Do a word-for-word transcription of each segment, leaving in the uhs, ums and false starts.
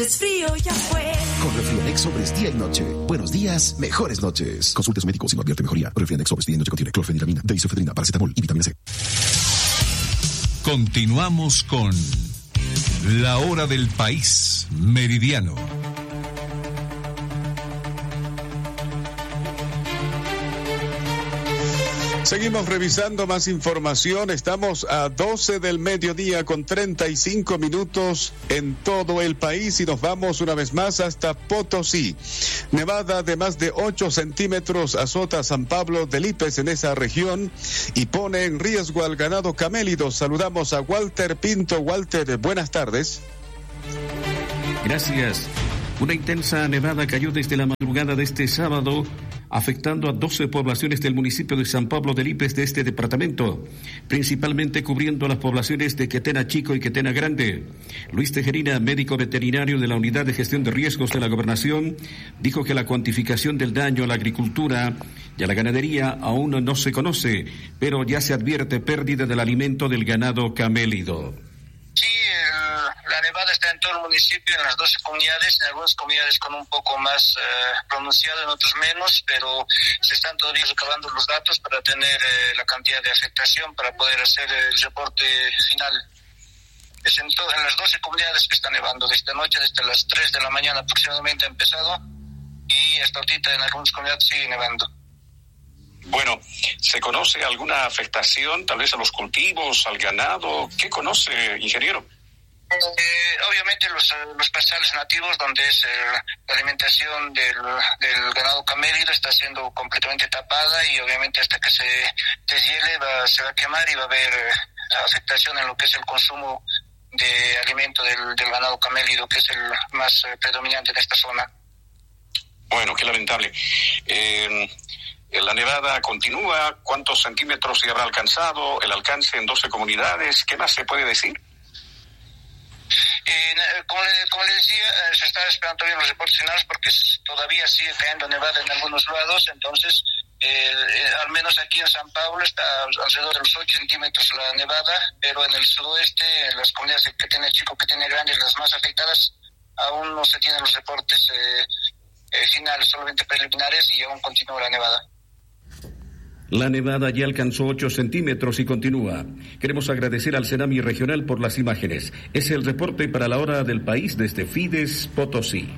Es frío, ya fue. Con Refrianex Sobres día y noche. Buenos días, mejores noches. Consulte a su médico si no advierte mejoría. Refrianex Sobres día y noche contiene clorfeniramina, deisofedrina, paracetamol y vitamina C. Continuamos con La Hora del País Meridiano. Seguimos revisando más información. Estamos a doce del mediodía con treinta y cinco minutos en todo el país y nos vamos una vez más hasta Potosí. Nevada de más de ocho centímetros azota San Pablo de Lipes en esa región y pone en riesgo al ganado camélido. Saludamos a Walter Pinto. Walter, buenas tardes. Gracias. Una intensa nevada cayó desde la madrugada de este sábado, afectando a doce poblaciones del municipio de San Pablo de Lipes de este departamento, principalmente cubriendo las poblaciones de Quetena Chico y Quetena Grande. Luis Tejerina, médico veterinario de la Unidad de Gestión de Riesgos de la Gobernación, dijo que la cuantificación del daño a la agricultura y a la ganadería aún no se conoce, pero ya se advierte pérdida del alimento del ganado camélido. Sí, el, la nevada está en todo el municipio, en las doce comunidades, en algunas comunidades con un poco más eh, pronunciado, en otros menos, pero se están todavía recabando los datos para tener eh, la cantidad de afectación, para poder hacer el reporte final. Es en, to- en las doce comunidades que está nevando, desde anoche, desde las tres de la mañana aproximadamente ha empezado, y hasta ahorita en algunas comunidades sigue nevando. Bueno, ¿se conoce alguna afectación tal vez a los cultivos, al ganado? ¿Qué conoce, ingeniero? Eh, obviamente los, los pastizales nativos, donde es eh, la alimentación del, del ganado camélido, está siendo completamente tapada y obviamente hasta que se deshiele va, se va a quemar y va a haber eh, afectación en lo que es el consumo de alimento del, del ganado camélido, que es el más eh, predominante de esta zona. Bueno, qué lamentable. Eh... La nevada continúa. ¿Cuántos centímetros se habrá alcanzado? ¿El alcance en doce comunidades? ¿Qué más se puede decir? Eh, como, le, como le decía, eh, se está esperando todavía los reportes finales porque todavía sigue cayendo nevada en algunos lados. Entonces, eh, eh, al menos aquí en San Pablo está alrededor de los ocho centímetros la nevada, pero en el sudoeste, en las comunidades que tiene chico, que tiene grandes, las más afectadas, aún no se tienen los reportes eh, eh, finales, solamente preliminares, y aún continúa la nevada. La nevada ya alcanzó ocho centímetros y continúa. Queremos agradecer al Senami Regional por las imágenes. Es el reporte para La Hora del País desde Fides, Potosí.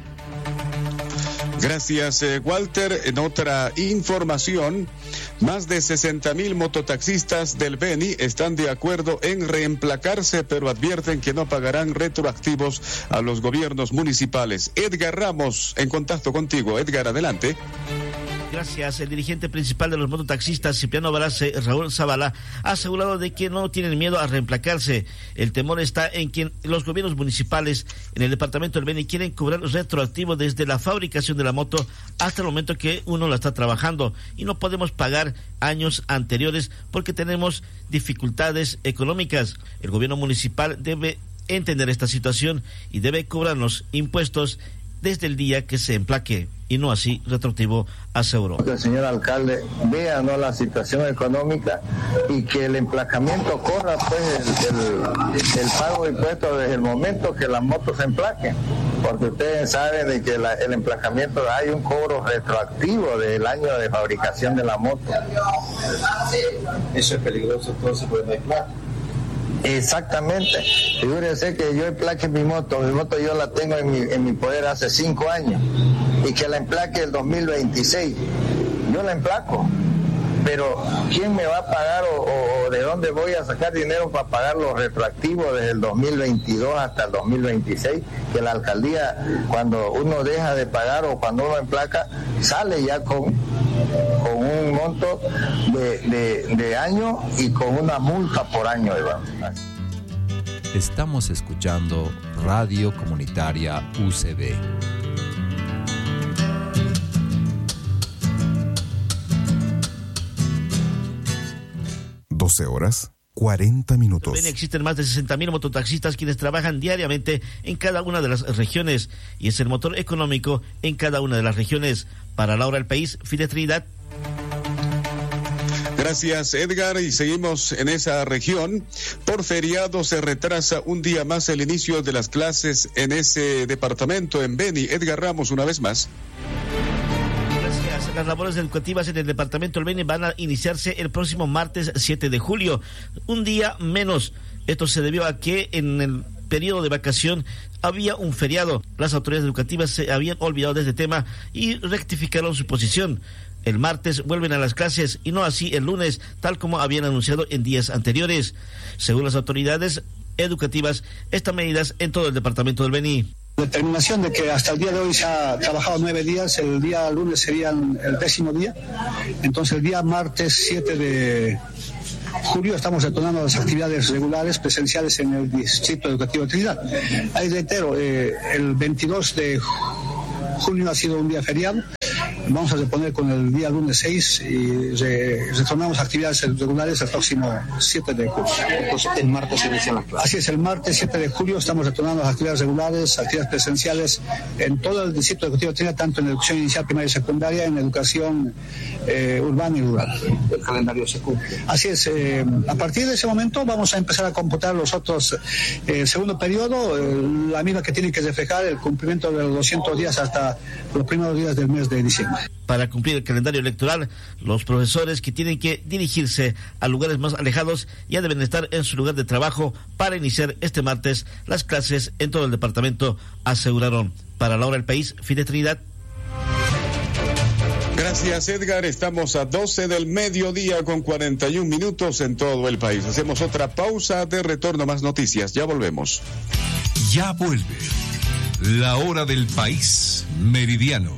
Gracias, eh, Walter. En otra información, más de sesenta mil mototaxistas del Beni están de acuerdo en reemplacarse, pero advierten que no pagarán retroactivos a los gobiernos municipales. Edgar Ramos, en contacto contigo. Edgar, adelante. Gracias. El dirigente principal de los mototaxistas, Cipriano Balace, Raúl Zavala, ha asegurado de que no tienen miedo a reemplacarse. El temor está en que los gobiernos municipales en el departamento del Beni quieren cobrar retroactivo desde la fabricación de la moto hasta el momento que uno la está trabajando, y no podemos pagar años anteriores porque tenemos dificultades económicas. El gobierno municipal debe entender esta situación y debe cobrarnos impuestos desde el día que se emplaque, y no así retroactivo, aseguró. Que el señor alcalde vea no la situación económica y que el emplacamiento corra, pues el, el, el pago de impuestos desde el momento que la moto se emplaque, porque ustedes saben de que la, el emplacamiento hay un cobro retroactivo del año de fabricación de la moto. Eso es peligroso entonces, pues no hay placa. Exactamente. Figúrense que yo emplaque mi moto, mi moto yo la tengo en mi, en mi poder hace cinco años, y que la emplaque el dos mil veintiséis. Yo la emplaco, pero ¿quién me va a pagar o, o de dónde voy a sacar dinero para pagar los retroactivos desde el dos mil veintidós hasta el dos mil veintiséis? Que la alcaldía, cuando uno deja de pagar o cuando uno emplaca, sale ya con, con un monto de, de, de año y con una multa por año, Iván. Estamos escuchando Radio Comunitaria U C B. doce horas, cuarenta minutos. También existen más de sesenta mil mototaxistas quienes trabajan diariamente en cada una de las regiones, y es el motor económico en cada una de las regiones. Para La Hora del País, Fide Trinidad. Gracias, Edgar, y seguimos en esa región. Por feriado se retrasa un día más el inicio de las clases en ese departamento, en Beni. Edgar Ramos, una vez más. Las labores educativas en el departamento del Beni van a iniciarse el próximo martes siete de julio, un día menos. Esto se debió a que en el periodo de vacación había un feriado. Las autoridades educativas se habían olvidado de este tema y rectificaron su posición. El martes vuelven a las clases y no así el lunes, tal como habían anunciado en días anteriores. Según las autoridades educativas, estas medidas en todo el departamento del Beni. Determinación de que hasta el día de hoy se ha trabajado nueve días, el día lunes sería el décimo día, entonces el día martes siete de julio estamos retornando las actividades regulares presenciales en el Distrito Educativo de Trinidad. Ahí reitero, eh, el veintidós de junio ha sido un día feriado. Vamos a reponer con el día lunes seis y re, retornamos actividades regulares el próximo siete de julio. Entonces, el martes se inician las clases. Así es, el martes siete de julio estamos retornando las actividades regulares, actividades presenciales en todo el distrito educativo de Trinidad, tanto en educación inicial, primaria y secundaria, en educación eh, urbana y rural. El calendario se cumple. Así es, eh, a partir de ese momento vamos a empezar a computar los otros, eh, el segundo periodo, eh, la misma que tiene que reflejar el cumplimiento de los doscientos días hasta los primeros días del mes de diciembre. Para cumplir el calendario electoral, los profesores que tienen que dirigirse a lugares más alejados ya deben estar en su lugar de trabajo para iniciar este martes las clases en todo el departamento, aseguraron. Para la hora del país, fin de Trinidad. Gracias, Edgar. Estamos a doce del mediodía con cuarenta y un minutos en todo el país. Hacemos otra pausa, de retorno más noticias. Ya volvemos. Ya vuelve la hora del país meridiano.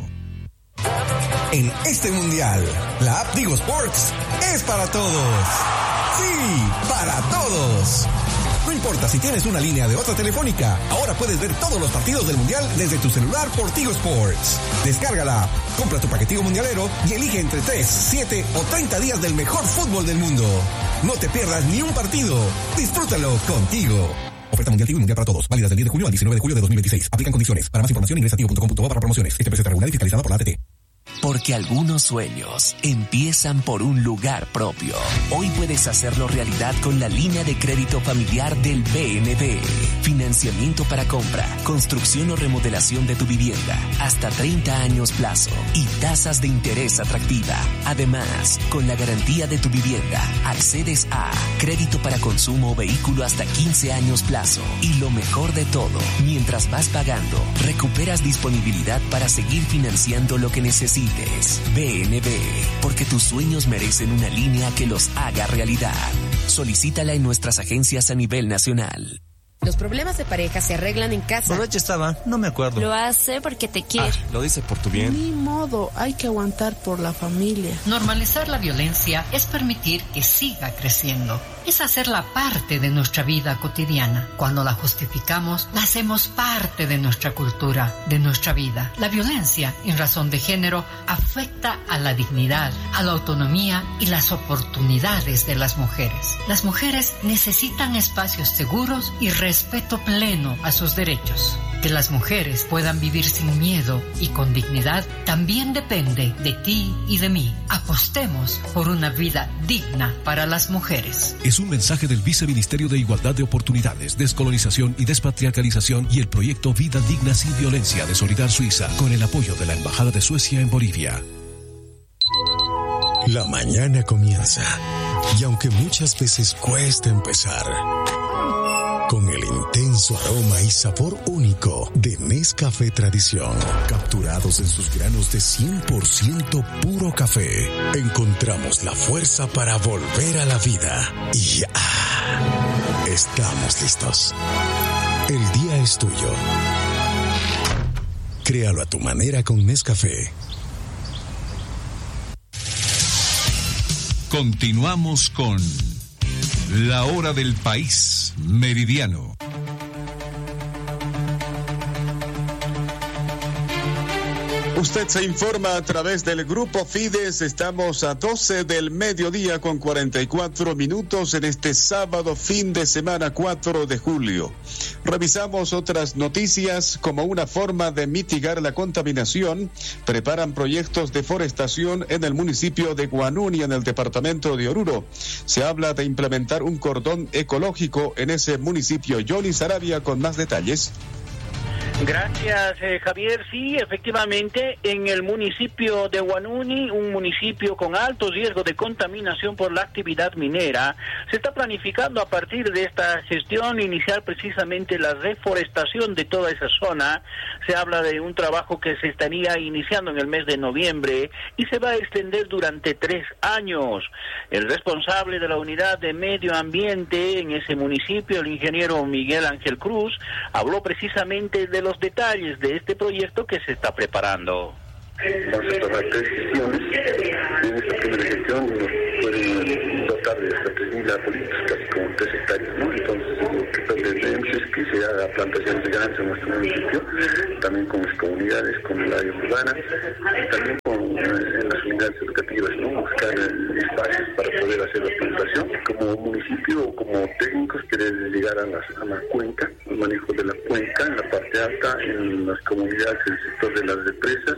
En este mundial, la app Tigo Sports es para todos. Sí, para todos. No importa si tienes una línea de otra telefónica, ahora puedes ver todos los partidos del mundial desde tu celular por Tigo Sports. Descárgala, compra tu paquetico mundialero y elige entre tres, siete o treinta días del mejor fútbol del mundo. No te pierdas ni un partido. Disfrútalo contigo. Oferta mundial Tigo y mundial para todos. Válidas del diez de julio al diecinueve de julio de dos mil veintiséis. Aplican condiciones. Para más información ingresa a tigo punto com punto bo para promociones. Este precio está regulado y fiscalizado por la A T T. Porque algunos sueños empiezan por un lugar propio. Hoy puedes hacerlo realidad con la línea de crédito familiar del B N B. Financiamiento para compra, construcción o remodelación de tu vivienda, hasta treinta años plazo y tasas de interés atractiva. Además, con la garantía de tu vivienda, accedes a crédito para consumo o vehículo hasta quince años plazo. Y lo mejor de todo, mientras vas pagando, recuperas disponibilidad para seguir financiando lo que necesitas. B N B, porque tus sueños merecen una línea que los haga realidad. Solicítala en nuestras agencias a nivel nacional. Los problemas de pareja se arreglan en casa. Borracha estaba, no me acuerdo. Lo hace porque te quiere. Ah, lo dice por tu bien. Ni modo, hay que aguantar por la familia. Normalizar la violencia es permitir que siga creciendo. Es hacerla parte de nuestra vida cotidiana. Cuando la justificamos, la hacemos parte de nuestra cultura, de nuestra vida. La violencia en razón de género afecta a la dignidad, a la autonomía y las oportunidades de las mujeres. Las mujeres necesitan espacios seguros y respeto pleno a sus derechos. Que las mujeres puedan vivir sin miedo y con dignidad también depende de ti y de mí. Apostemos por una vida digna para las mujeres. Es un mensaje del Viceministerio de Igualdad de Oportunidades, Descolonización y Despatriarcalización y el proyecto Vida Digna Sin Violencia de Solidar Suiza, con el apoyo de la Embajada de Suecia en Bolivia. La mañana comienza, y aunque muchas veces cuesta empezar, con el intenso aroma y sabor único de Nescafé Tradición, capturados en sus granos de cien por ciento puro café, encontramos la fuerza para volver a la vida. Y ah, estamos listos. El día es tuyo. Créalo a tu manera con Nescafé. Continuamos con La Hora del País Meridiano. Usted se informa a través del Grupo Fides. Estamos a doce del mediodía con cuarenta y cuatro minutos en este sábado, fin de semana cuatro de julio. Revisamos otras noticias. Como una forma de mitigar la contaminación, preparan proyectos de forestación en el municipio de Huanuni, en el departamento de Oruro. Se habla de implementar un cordón ecológico en ese municipio. Johnny Sarabia con más detalles. Gracias, eh, Javier. Sí, efectivamente, en el municipio de Huanuni, un municipio con alto riesgo de contaminación por la actividad minera, se está planificando a partir de esta gestión iniciar precisamente la reforestación de toda esa zona. Se habla de un trabajo que se estaría iniciando en el mes de noviembre y se va a extender durante tres años. El responsable de la unidad de medio ambiente en ese municipio, el ingeniero Miguel Ángel Cruz, habló precisamente de los detalles de este proyecto que se está preparando. Vamos a tomar tres gestiones. En esta primera gestión nos pueden dotar de hasta tres mil árboles, casi como tres hectáreas, ¿no? Entonces, lo que pretendemos es que se haga plantaciones de granjas en nuestro municipio, también con las comunidades, con el área urbana, y también con, eh, en las unidades educativas, ¿no? Buscar eh, espacios para poder hacer la plantación. Como municipio o como técnicos queremos llegar a, las, a la cuenca, el manejo de la cuenca, en la parte alta, en las comunidades, en el sector de las represas,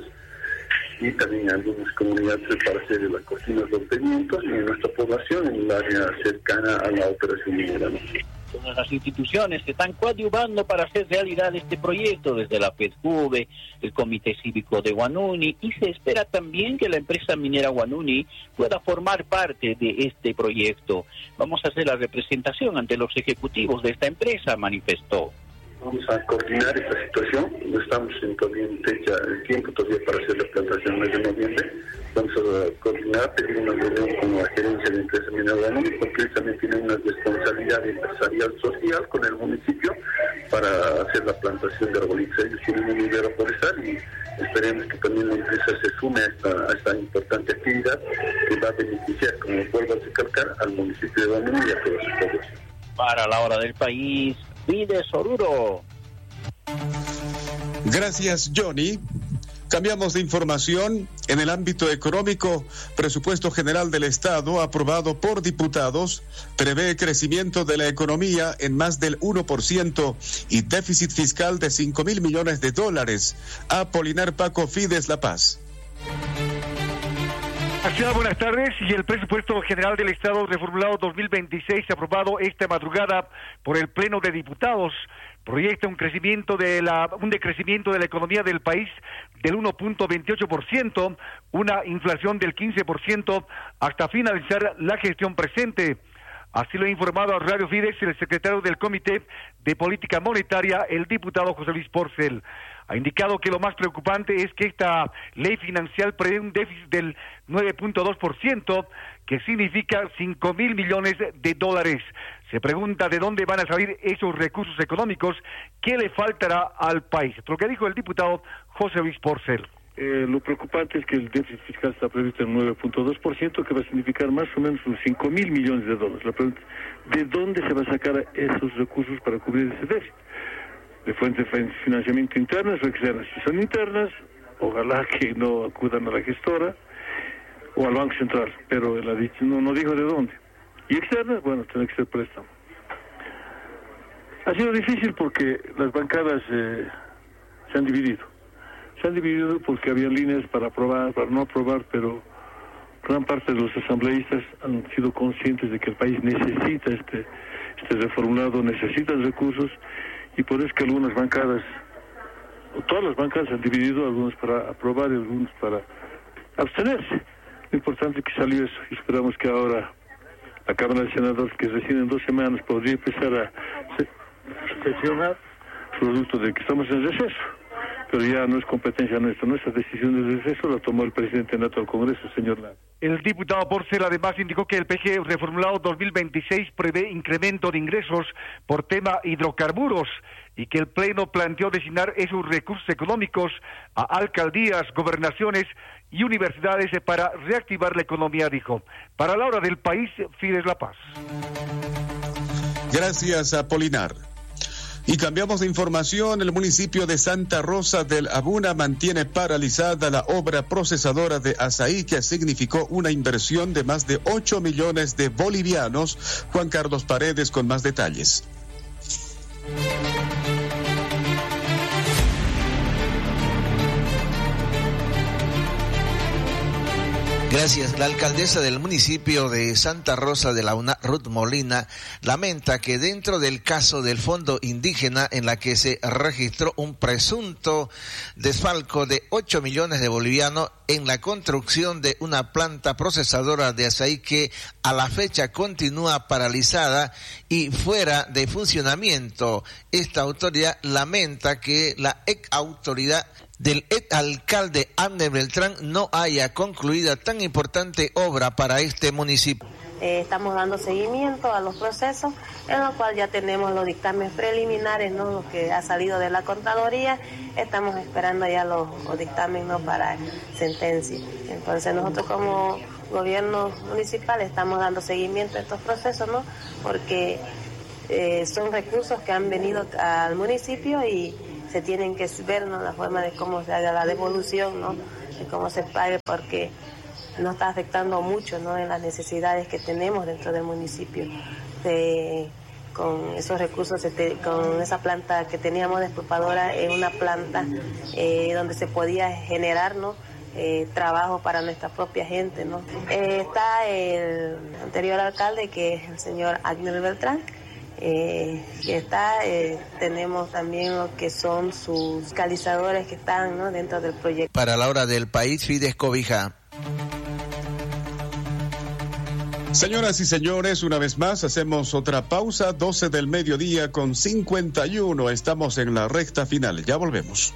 y también algunas comunidades para hacer la cocina de obtenimientos y en nuestra población en el área cercana a la operación minera. Todas las instituciones que están coadyuvando para hacer realidad este proyecto, desde la PEDJUVE, el Comité Cívico de Huanuni, y se espera también que la empresa minera Huanuni pueda formar parte de este proyecto. Vamos a hacer la representación ante los ejecutivos de esta empresa, manifestó. Vamos a coordinar esta situación. No estamos en todavía en fecha, el tiempo todavía para hacer la plantación en el mes de noviembre. Vamos a coordinar, pedir una reunión con la gerencia de la empresa minera Huanuni, porque ellos también tienen una responsabilidad empresarial social con el municipio para hacer la plantación de arbolitos. Ellos tienen un nivel forestal y esperemos que también la empresa se sume a esta, a esta importante actividad que va a beneficiar, como vuelvo a recalcar, al municipio de Huanuni y a toda su población. Para la hora del país, Fides Oruro. Gracias, Johnny. Cambiamos de información. En el ámbito económico, presupuesto general del Estado, aprobado por diputados, prevé crecimiento de la economía en más del uno por ciento y déficit fiscal de cinco mil millones de dólares. Apolinar Paco, Fides La Paz. Gracias, buenas tardes. Y el presupuesto general del Estado reformulado dos mil veintiséis, aprobado esta madrugada por el Pleno de Diputados, proyecta un crecimiento de la un decrecimiento de la economía del país del uno punto veintiocho por ciento, una inflación del quince por ciento hasta finalizar la gestión presente. Así lo ha informado a Radio Fides el secretario del Comité de Política Monetaria, el diputado José Luis Porcel. Ha indicado que lo más preocupante es que esta ley financiera prevé un déficit del nueve punto dos por ciento, que significa cinco mil millones de dólares. Se pregunta de dónde van a salir esos recursos económicos, qué le faltará al país. Lo que dijo el diputado José Luis Porcel. Eh, lo preocupante es que el déficit fiscal está previsto en nueve punto dos por ciento, que va a significar más o menos unos cinco mil millones de dólares. La pregunta es, ¿de dónde se va a sacar esos recursos para cubrir ese déficit? De fuentes de financiamiento internas o externas. Si son internas, ojalá que no acudan a la gestora o al Banco Central, pero él ha dicho, no, no dijo de dónde. Y externas, bueno, tiene que ser préstamo. Ha sido difícil porque las bancadas eh, se han dividido. Se han dividido porque había líneas para aprobar, para no aprobar, pero gran parte de los asambleístas han sido conscientes de que el país necesita este, este reformulado, necesita recursos, y por eso que algunas bancadas, o todas las bancadas han dividido, algunos para aprobar y algunos para abstenerse. Lo importante es que salió eso, y esperamos que ahora la Cámara de Senadores, que recién en dos semanas podría empezar a sesionar, producto de que estamos en receso. Pero ya no es competencia nuestra, nuestra decisión de receso la tomó el presidente nato del Congreso, señor Lara. El diputado Porcel además indicó que el P G reformulado dos mil veintiséis prevé incremento de ingresos por tema hidrocarburos y que el Pleno planteó destinar esos recursos económicos a alcaldías, gobernaciones y universidades para reactivar la economía, dijo. Para la hora del país, Fides La Paz. Gracias, Apolinar. Y cambiamos de información. El municipio de Santa Rosa del Abuna mantiene paralizada la obra procesadora de azaí, que significó una inversión de más de ocho millones de bolivianos. Juan Carlos Paredes con más detalles. Gracias. La alcaldesa del municipio de Santa Rosa de la Una, Ruth Molina, lamenta que dentro del caso del fondo indígena, en la que se registró un presunto desfalco de ocho millones de bolivianos en la construcción de una planta procesadora de azaí que a la fecha continúa paralizada y fuera de funcionamiento. Esta autoridad lamenta que la ex autoridad del ex alcalde Abner Beltrán no haya concluido tan importante obra para este municipio. Eh, estamos dando seguimiento a los procesos, en los cuales ya tenemos los dictámenes preliminares, ¿no? Lo que ha salido de la Contraloría. Estamos esperando ya los, los dictámenes, ¿no? Para sentencia. Entonces nosotros como gobierno municipal estamos dando seguimiento a estos procesos, ¿no? Porque eh, son recursos que han venido al municipio y se tienen que ver, ¿no? La forma de cómo se haga la devolución, ¿no? De cómo se pague, porque nos está afectando mucho, ¿no? En las necesidades que tenemos dentro del municipio. De, con esos recursos, con esa planta que teníamos despulpadora, es una planta eh, donde se podía generar, ¿no? Eh, trabajo para nuestra propia gente, ¿no? Eh, está el anterior alcalde, que es el señor Abner Beltrán. Eh, que está, eh, tenemos también lo que son sus fiscalizadores que están, ¿no? Dentro del proyecto. Para la hora del país, Fides Cobija. Señoras y señores, una vez más hacemos otra pausa, doce del mediodía con cincuenta y uno. Estamos en la recta final, ya volvemos.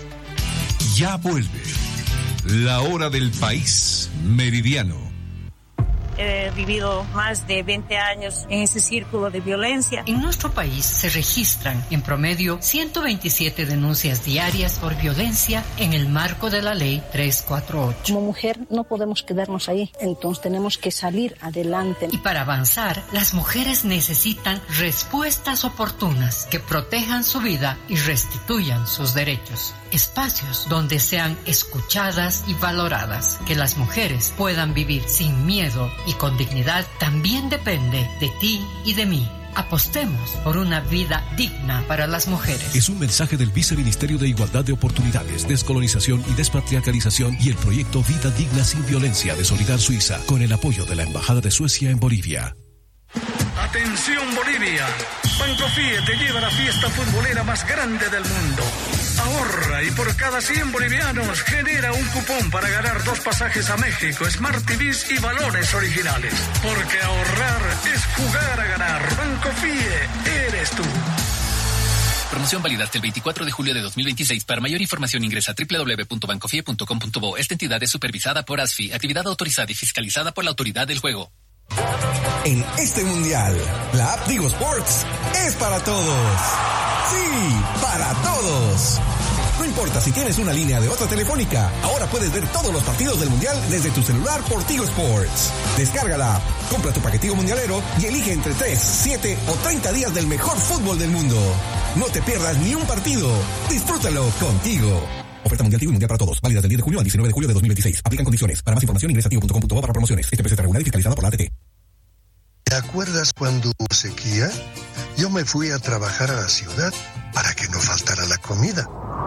Ya vuelve la hora del país meridiano. He vivido más de veinte años en ese círculo de violencia. En nuestro país se registran en promedio ciento veintisiete denuncias diarias por violencia en el marco de la ley trescientos cuarenta y ocho. Como mujer no podemos quedarnos ahí, entonces tenemos que salir adelante. Y para avanzar, las mujeres necesitan respuestas oportunas que protejan su vida y restituyan sus derechos. Espacios donde sean escuchadas y valoradas, que las mujeres puedan vivir sin miedo y con dignidad, también depende de ti y de mí. Apostemos por una vida digna para las mujeres. Es un mensaje del Viceministerio de Igualdad de Oportunidades, Descolonización y Despatriarcalización y el proyecto Vida Digna Sin Violencia de Solidar Suiza, con el apoyo de la Embajada de Suecia en Bolivia. Atención Bolivia, Bancofie te lleva a la fiesta futbolera más grande del mundo. Ahorra y por cada cien bolivianos genera un cupón para ganar dos pasajes a México, Smart T Vs y balones originales. Porque ahorrar es jugar a ganar. Bancofie, eres tú. Promoción válida hasta el veinticuatro de julio de dos mil veintiséis. Para mayor información ingresa a doble u doble u doble u punto bancofie punto com punto bo. Esta entidad es supervisada por A S F I, actividad autorizada y fiscalizada por la Autoridad del Juego. En este mundial, la app Tigo Sports es para todos. Sí, para todos. No importa si tienes una línea de otra telefónica, ahora puedes ver todos los partidos del mundial desde tu celular por Tigo Sports. Descarga la app, compra tu paquetico mundialero y elige entre tres, siete o treinta días del mejor fútbol del mundo. No te pierdas ni un partido. Disfrútalo contigo. Oferta mundial Tigo y mundial para todos. Válida del diez de julio al diecinueve de julio de dos mil veintiséis. Aplican condiciones. Para más información ingresa a tigo punto com punto bo para promociones. Este precio está regulado y fiscalizado por la A T T. ¿Te acuerdas cuando hubo sequía? Yo me fui a trabajar a la ciudad para que no faltara la comida.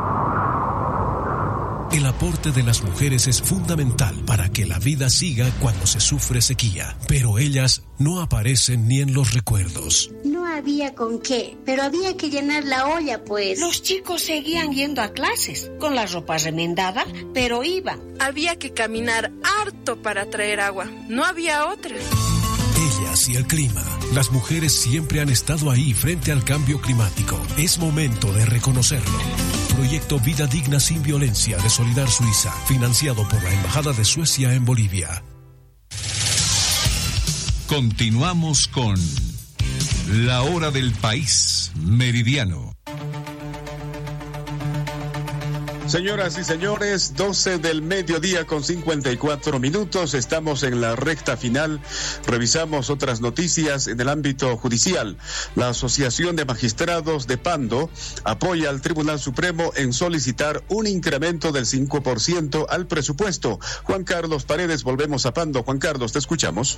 El aporte de las mujeres es fundamental para que la vida siga cuando se sufre sequía, pero ellas no aparecen ni en los recuerdos. No había con qué, pero había que llenar la olla, pues. Los chicos seguían yendo a clases, con la ropa remendada, pero iban. Había que caminar harto para traer agua, no había otra. Ellas y el clima. Las mujeres siempre han estado ahí frente al cambio climático. Es momento de reconocerlo. Proyecto Vida Digna Sin Violencia de Solidar Suiza, financiado por la Embajada de Suecia en Bolivia. Continuamos con La Hora del País Meridiano. Señoras y señores, doce del mediodía con cincuenta y cuatro minutos. Estamos en la recta final. Revisamos otras noticias en el ámbito judicial. La Asociación de Magistrados de Pando apoya al Tribunal Supremo en solicitar un incremento del cinco por ciento al presupuesto. Juan Carlos Paredes, volvemos a Pando. Juan Carlos, te escuchamos.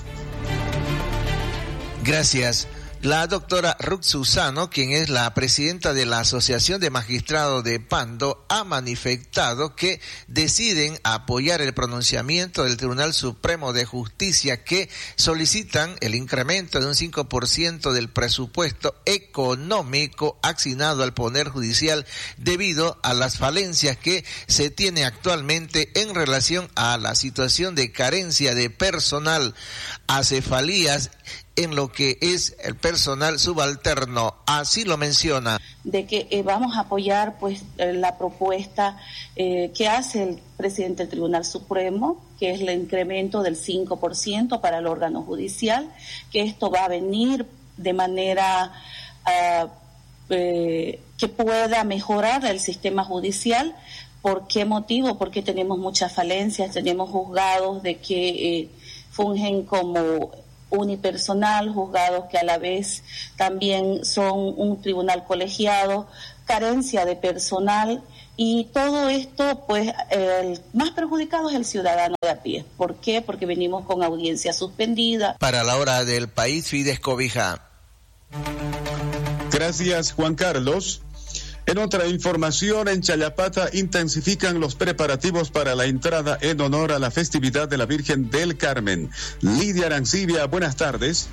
Gracias. La doctora Ruth Susano, quien es la presidenta de la Asociación de Magistrados de Pando, ha manifestado que deciden apoyar el pronunciamiento del Tribunal Supremo de Justicia que solicitan el incremento de un cinco por ciento del presupuesto económico asignado al Poder Judicial debido a las falencias que se tiene actualmente en relación a la situación de carencia de personal, acefalías en lo que es el personal subalterno, así lo menciona. De que eh, vamos a apoyar pues eh, la propuesta eh, que hace el presidente del Tribunal Supremo, que es el incremento del cinco por ciento para el órgano judicial, que esto va a venir de manera uh, eh, que pueda mejorar el sistema judicial. ¿Por qué motivo? Porque tenemos muchas falencias, tenemos juzgados de que eh, fungen como unipersonal, juzgados que a la vez también son un tribunal colegiado, carencia de personal, y todo esto, pues, el más perjudicado es el ciudadano de a pie. ¿Por qué? Porque venimos con audiencia suspendida. Para la hora del país, Fides Cobija. Gracias, Juan Carlos. En otra información, en Chayapata intensifican los preparativos para la entrada en honor a la festividad de la Virgen del Carmen. Lidia Arancibia, buenas tardes.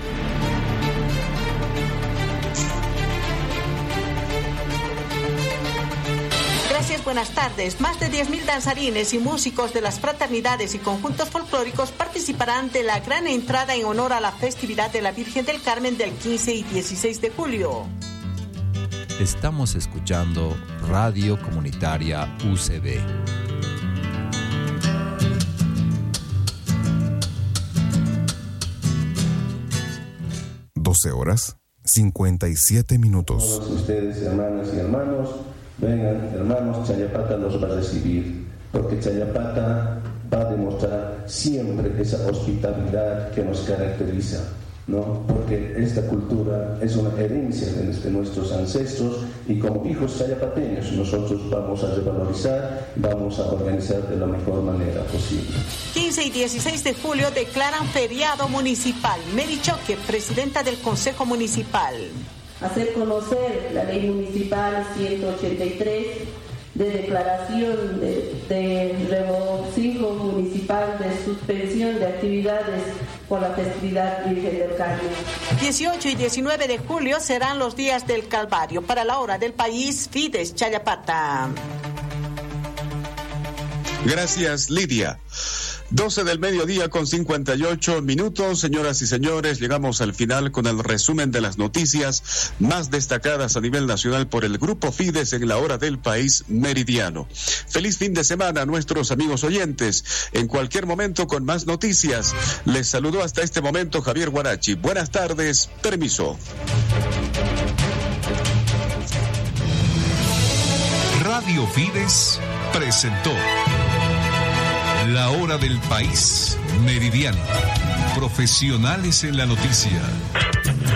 Gracias, buenas tardes. Más de diez mil danzarines y músicos de las fraternidades y conjuntos folclóricos participarán de la gran entrada en honor a la festividad de la Virgen del Carmen del quince y dieciséis de julio. Estamos escuchando Radio Comunitaria U C B. doce horas, cincuenta y siete minutos. Todos ustedes, hermanas y hermanos, vengan, hermanos, Chayapata los va a recibir, porque Chayapata va a demostrar siempre esa hospitalidad que nos caracteriza, ¿no? Porque esta cultura es una herencia de, de nuestros ancestros, y como hijos chayapateños nosotros vamos a revalorizar, vamos a organizar de la mejor manera posible. quince y dieciséis de julio declaran feriado municipal. Mary Choque, presidenta del Consejo Municipal. Hacer conocer la ley municipal ciento ochenta y tres de declaración de, de regocijo municipal de suspensión de actividades por la festividad Virgen del Carmen. dieciocho y diecinueve de julio serán los días del Calvario. Para la hora del país, Fides Chayapata. Gracias, Lidia. doce del mediodía con cincuenta y ocho minutos. Señoras y señores, llegamos al final con el resumen de las noticias más destacadas a nivel nacional por el Grupo Fides en la hora del país meridiano. Feliz fin de semana a nuestros amigos oyentes. En cualquier momento con más noticias. Les saludó hasta este momento Javier Guarachi. Buenas tardes. Permiso. Radio Fides presentó La Hora del País Meridiano. Profesionales en la noticia.